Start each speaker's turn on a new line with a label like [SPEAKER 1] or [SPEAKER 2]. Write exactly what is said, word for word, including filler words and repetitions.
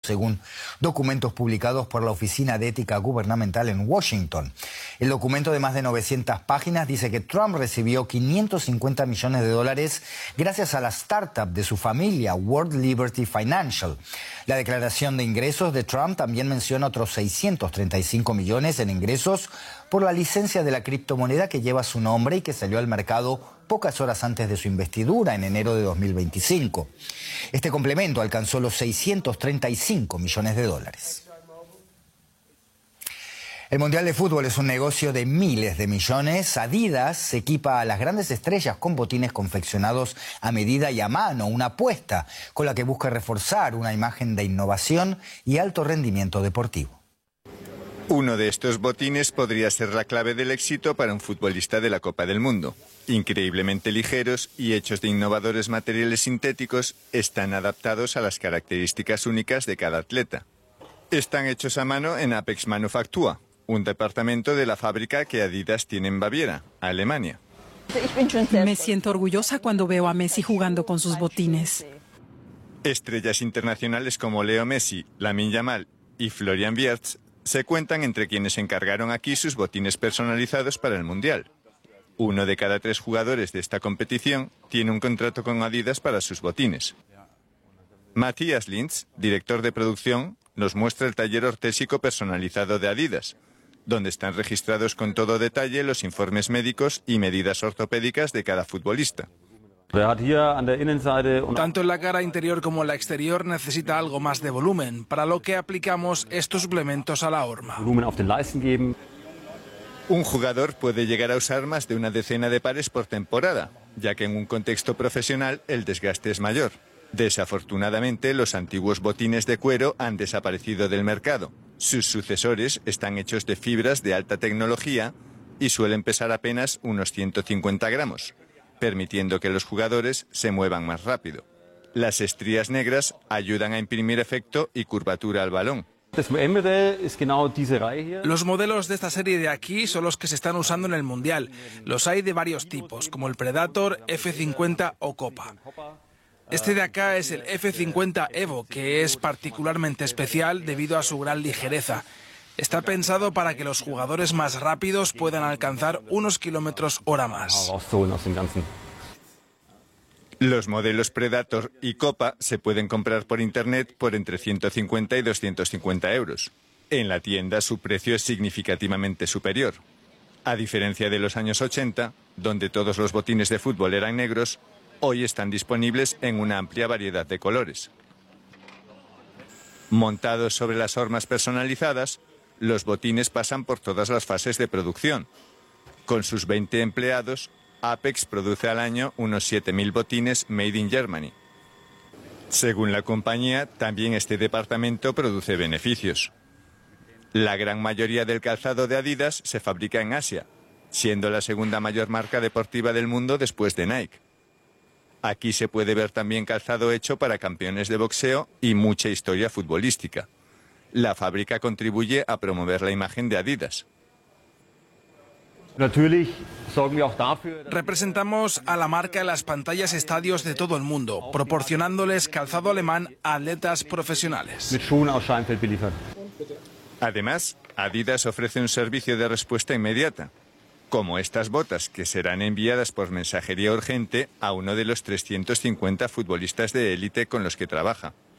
[SPEAKER 1] según documentos publicados por la Oficina de Ética Gubernamental en Washington. El documento de más de novecientas páginas dice que Trump recibió quinientos cincuenta millones de dólares gracias a la startup de su familia, World Liberty Financial. La declaración de ingresos de Trump también menciona otros seiscientos treinta y cinco millones en ingresos por la licencia de la criptomoneda que lleva su nombre y que salió al mercado pocas horas antes de su investidura en enero de dos mil veinticinco. Este complemento alcanzó los seiscientos treinta y cinco millones de dólares. El Mundial de Fútbol es un negocio de miles de millones. Adidas equipa a las grandes estrellas con botines confeccionados a medida y a mano, una apuesta con la que busca reforzar una imagen de innovación y alto rendimiento deportivo.
[SPEAKER 2] Uno de estos botines podría ser la clave del éxito para un futbolista de la Copa del Mundo. Increíblemente ligeros y hechos de innovadores materiales sintéticos, están adaptados a las características únicas de cada atleta. Están hechos a mano en Apex Manufactura, un departamento de la fábrica que Adidas tiene en Baviera, Alemania.
[SPEAKER 3] Me siento orgullosa cuando veo a Messi jugando con sus botines.
[SPEAKER 2] Estrellas internacionales como Leo Messi, Lamine Yamal y Florian Wirtz se cuentan entre quienes encargaron aquí sus botines personalizados para el Mundial. Uno de cada tres jugadores de esta competición tiene un contrato con Adidas para sus botines. Matthias Linz, director de producción, nos muestra el taller ortésico personalizado de Adidas, donde están registrados con todo detalle los informes médicos y medidas ortopédicas de cada futbolista.
[SPEAKER 4] Tanto en la cara interior como en la exterior necesita algo más de volumen, para lo que aplicamos estos suplementos a la horma.
[SPEAKER 2] Un jugador puede llegar a usar más de una decena de pares por temporada, ya que en un contexto profesional el desgaste es mayor. Desafortunadamente, los antiguos botines de cuero han desaparecido del mercado. Sus sucesores están hechos de fibras de alta tecnología y suelen pesar apenas unos ciento cincuenta gramos, permitiendo que los jugadores se muevan más rápido. Las estrías negras ayudan a imprimir efecto y curvatura al balón.
[SPEAKER 4] Los modelos de esta serie de aquí son los que se están usando en el Mundial. Los hay de varios tipos, como el Predator, F cincuenta o Copa. Este de acá es el F cincuenta Evo, que es particularmente especial debido a su gran ligereza. Está pensado para que los jugadores más rápidos puedan alcanzar unos kilómetros hora más.
[SPEAKER 2] Los modelos Predator y Copa se pueden comprar por internet por entre ciento cincuenta y doscientos cincuenta euros. En la tienda su precio es significativamente superior. A diferencia de los años ochenta, donde todos los botines de fútbol eran negros, hoy están disponibles en una amplia variedad de colores. Montados sobre las hormas personalizadas, los botines pasan por todas las fases de producción. Con sus veinte empleados, Apex produce al año unos siete mil botines made in Germany. Según la compañía, también este departamento produce beneficios. La gran mayoría del calzado de Adidas se fabrica en Asia, siendo la segunda mayor marca deportiva del mundo después de Nike. Aquí se puede ver también calzado hecho para campeones de boxeo y mucha historia futbolística. La fábrica contribuye a promover la imagen de Adidas.
[SPEAKER 4] Representamos a la marca en las pantallas estadios de todo el mundo, proporcionándoles calzado alemán a atletas profesionales.
[SPEAKER 2] Además, Adidas ofrece un servicio de respuesta inmediata, como estas botas que serán enviadas por mensajería urgente a uno de los trescientos cincuenta futbolistas de élite con los que trabaja.